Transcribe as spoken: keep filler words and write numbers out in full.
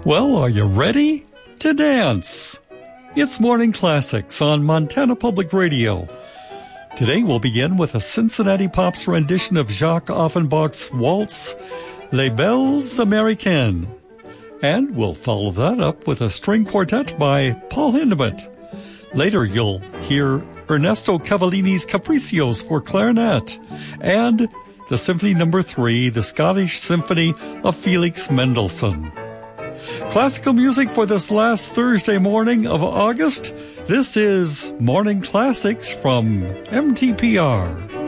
Well, are you ready to dance? It's Morning Classics on Montana Public Radio. Today we'll begin with a Cincinnati Pops rendition of Jacques Offenbach's waltz, Les Belles Américaines. And we'll follow that up with a string quartet by Paul Hindemith. Later you'll hear Ernesto Cavallini's Capriccios for clarinet and the Symphony Number Three, the Scottish Symphony of Felix Mendelssohn. Classical music for this last Thursday morning of August. This is Morning Classics from M T P R.